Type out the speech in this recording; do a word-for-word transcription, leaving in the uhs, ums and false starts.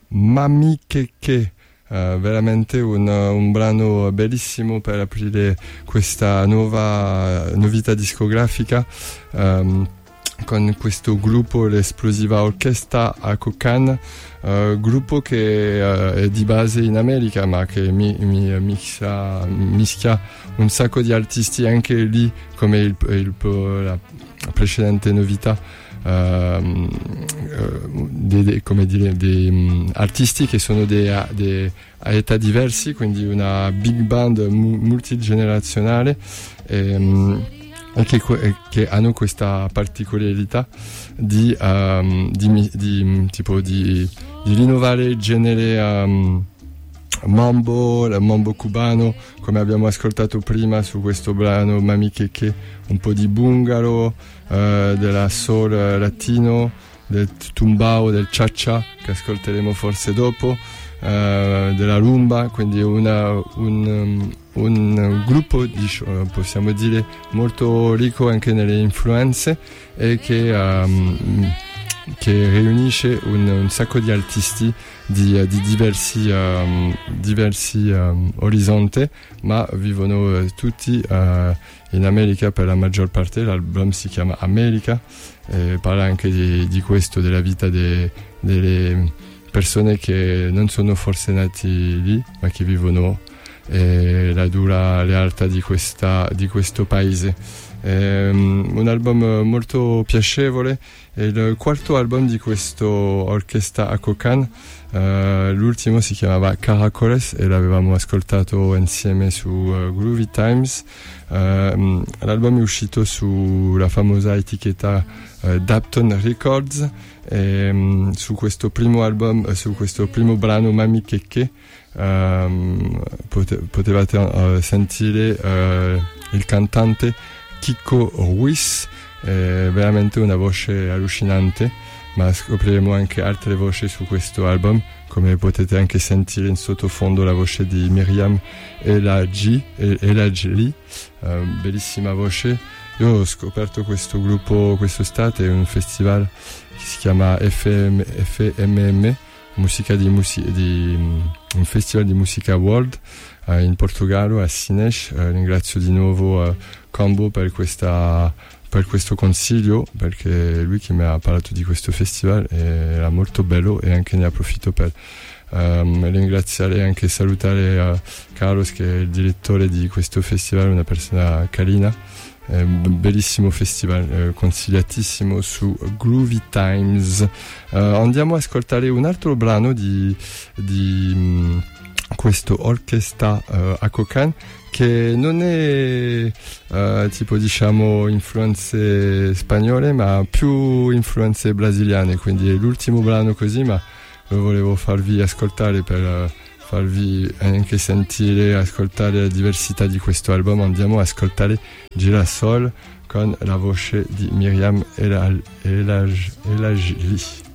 Mami Che Che. Uh, veramente un, un brano bellissimo per aprire questa nuova novità discografica um, con questo gruppo, l'Esplosiva Orchestra a Kokan, uh, gruppo che uh, è di base in America ma che mi, mi mixa, mischia un sacco di artisti anche lì come il, il, la precedente novità. Uh, uh, dei, dei, come dire, dei um, artisti che sono dei, dei, a età diversi, quindi una big band mu- multigenerazionale e, um, e che, che hanno questa particolarità di, um, di, di, tipo di, di rinnovare il genere um, mambo, il mambo cubano, come abbiamo ascoltato prima su questo brano Mami Che Che, un po' di bungalow, Uh, della soul latino, del tumbao, del cha-cha che ascolteremo forse dopo, uh, della rumba, quindi una, un, um, un gruppo di, uh, possiamo dire molto ricco anche nelle influenze e che, um, che riunisce un, un sacco di artisti di, di diversi, um, diversi um, orizzonti, ma vivono uh, tutti uh, in America per la maggior parte. L'album si chiama America e parla anche di, di questo, della vita de, delle persone che non sono forse nati lì ma che vivono eh, la dura realtà di, questa, di questo paese. È um, un album molto piacevole, è il quarto album di questo orchestra a Kokan. Uh, l'ultimo si chiamava Caracoles e l'avevamo ascoltato insieme su uh, Groovy Times. Uh, l'album è uscito sulla famosa etichetta uh, Dapton Records e um, su questo primo album, uh, su questo primo brano Mami Che Che um, pote- potevate uh, sentire uh, il cantante Kiko Ruiz, è veramente una voce allucinante, ma scopriremo anche altre voci su questo album, come potete anche sentire in sottofondo la voce di Miriam Elagi, Elagi uh, bellissima voce. Io ho scoperto questo gruppo quest'estate, è un festival che si chiama F M, F M M, musica di, musica, di un festival di musica world uh, in Portogallo, a Sines. Uh, ringrazio di nuovo uh, Combo per questa per questo consiglio, perché lui che mi ha parlato di questo festival era molto bello e anche ne approfitto per um, ringraziare e anche salutare uh, Carlos, che è il direttore di questo festival, una persona carina. È un bellissimo festival, eh, consigliatissimo su Groovy Times. Uh, andiamo a ascoltare un altro brano di, di um, questo orchestra uh, a Kokan, che non è uh, tipo diciamo influenze spagnole ma più influenze brasiliane, quindi è l'ultimo brano così, ma lo volevo farvi ascoltare per uh, farvi anche sentire, ascoltare la diversità di questo album. Andiamo a ascoltare Girasol con la voce di Miriam Elagi.